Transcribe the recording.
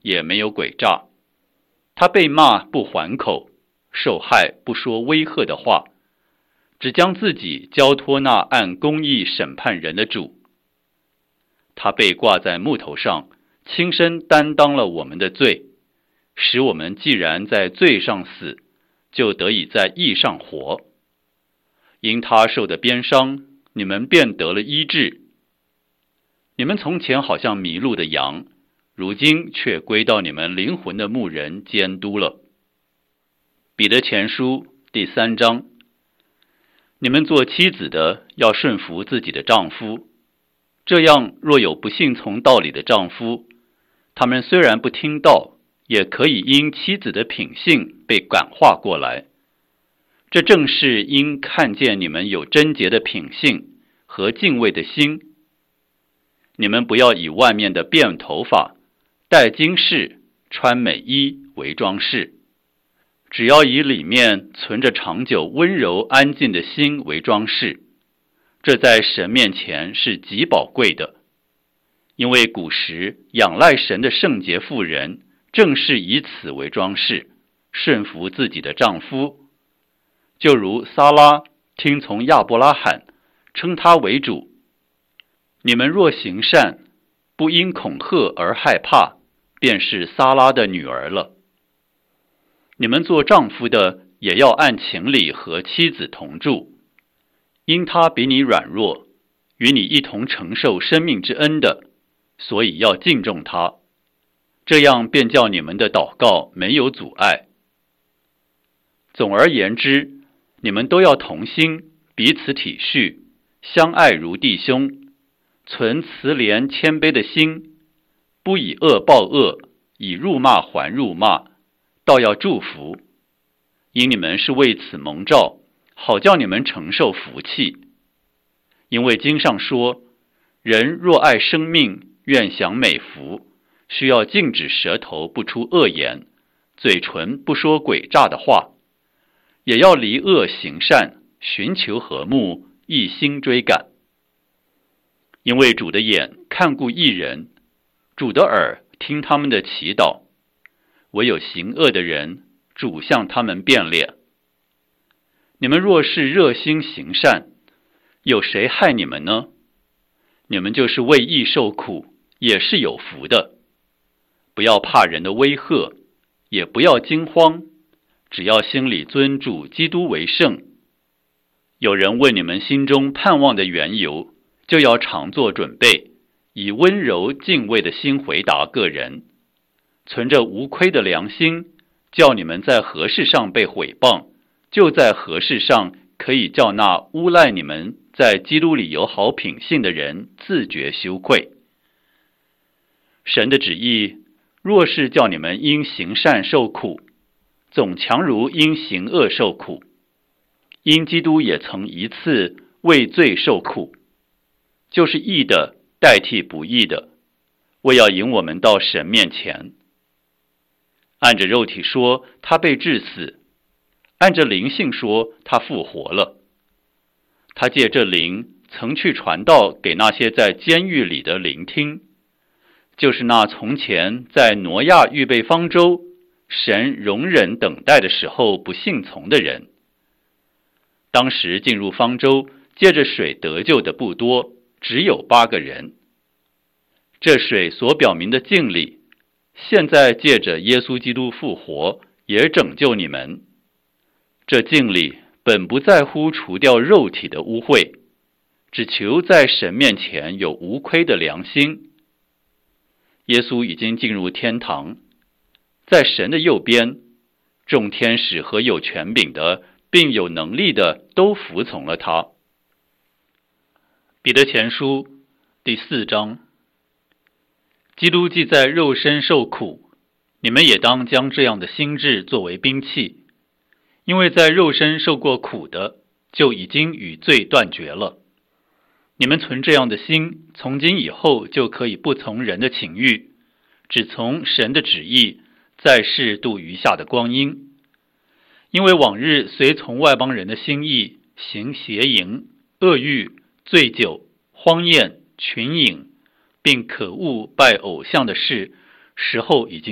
也没有诡诈。他被骂不还口，受害不说威吓的话，只将自己交托那按公义审判人的主。他被挂在木头上，亲身担当了我们的罪，使我们既然在罪上死，就得以在义上活。因他受的鞭伤，你们便得了医治。你们从前好像迷路的羊，如今却归到你们灵魂的牧人监督了。彼得前书第3章，你们做妻子的要顺服自己的丈夫，这样若有不信从道理的丈夫，他们虽然不听道，也可以因妻子的品性被感化过来。这正是因看见你们有贞洁的品性和敬畏的心。你们不要以外面的辫头发、戴金饰、穿美衣为装饰，只要以里面存着长久温柔安静的心为装饰，这在神面前是极宝贵的。因为古时仰赖神的圣洁妇人，正是以此为装饰，顺服自己的丈夫。就如撒拉听从亚伯拉罕，称他为主。你们若行善，不因恐吓而害怕，便是撒拉的女儿了。你们做丈夫的，也要按情理和妻子同住，因他比你软弱，与你一同承受生命之恩的，所以要敬重他，这样便叫你们的祷告没有阻碍。总而言之，你们都要同心，彼此体恤，相爱如弟兄，存慈怜谦卑的心，不以恶报恶，以辱骂还辱骂，倒要祝福，因你们是为此蒙召，好叫你们承受福气。因为经上说，人若爱生命，愿享美福，需要禁止舌头不出恶言，嘴唇不说诡诈的话，也要离恶行善，寻求和睦，一心追赶。因为主的眼看顾义人，主的耳听他们的祈祷，唯有行恶的人，主向他们变脸。你们若是热心行善，有谁害你们呢？你们就是为义受苦，也是有福的。不要怕人的威吓，也不要惊慌，只要心里尊主基督为圣。有人问你们心中盼望的缘由，就要常做准备，以温柔敬畏的心回答个人，存着无亏的良心，叫你们在何事上被毁谤，就在何事上可以叫那诬赖你们在基督里有好品性的人自觉羞愧。神的旨意若是叫你们因行善受苦，总强如因行恶受苦。因基督也曾一次为罪受苦，就是义的代替不义的，为要引我们到神面前。按着肉体说，他被治死；按着灵性说，他复活了。他借这灵曾去传道给那些在监狱里的聆听，就是那从前在挪亚预备方舟，神容忍等待的时候不信从的人。当时进入方舟借着水得救的不多，只有8个人。这水所表明的敬礼，现在借着耶稣基督复活，也拯救你们。这敬礼本不在乎除掉肉体的污秽，只求在神面前有无亏的良心。耶稣已经进入天堂，在神的右边，众天使和有权柄的并有能力的都服从了他。彼得前书第4章，基督既在肉身受苦，你们也当将这样的心志作为兵器，因为在肉身受过苦的，就已经与罪断绝了。你们存这样的心，从今以后就可以不从人的情欲，只从神的旨意，在世度余下的光阴。因为往日随从外邦人的心意，行邪淫、恶欲、醉酒、荒宴、群饮，并可恶拜偶像的事，时候已经